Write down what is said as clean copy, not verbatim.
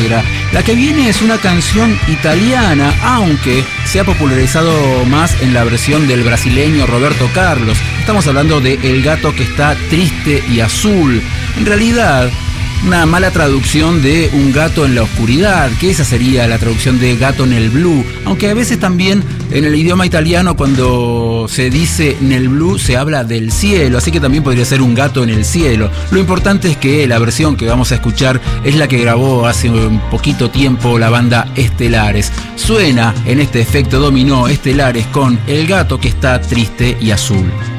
negra. La que viene es una canción italiana, aunque se ha popularizado más en la versión del brasileño Roberto Carlos. Estamos hablando de El gato que está triste y azul. En realidad, una mala traducción de Un gato en la oscuridad, que esa sería la traducción de Gato nel blu, aunque a veces también en el idioma italiano cuando se dice nel blu se habla del cielo, así que también podría ser Un gato en el cielo. Lo importante es que la versión que vamos a escuchar es la que grabó hace un poquito tiempo la banda Estelares. Suena en este efecto dominó Estelares con El gato que está triste y azul.